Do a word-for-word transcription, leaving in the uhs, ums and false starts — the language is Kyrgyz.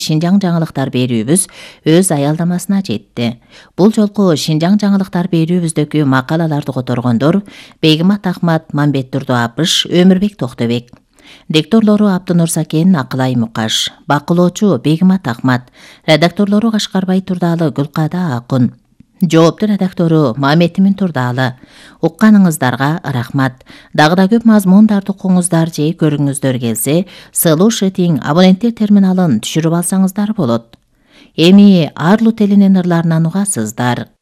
Шинжаң жаңылыктар берүүбүз өз аялдамасына жетти. Бул жолку Шинжаң жаңылыктар берүүбүздөгү макалаларды которгондор Бегимат Ахмат, Мамбет Турду Апыш, Өмүрбек Токтобек. Дикторлору Абдынур Сакен, Акылай Мукаш. Бакылоочу Бегимат Ахмат. Редакторлору Кашкарбай Турдалы, Гүлкада Акун. Жоопту редактору Маметимин Турдалы. Укканыңыздарга рахмат. Дагы да көп мазмундарды укуңуздар же көрүңүздөр келсе, сылуу шытиң абоненттер терминалын түшүрүп алсаңыздар болот. Эми Арлут элинин ырларынан угасыздар.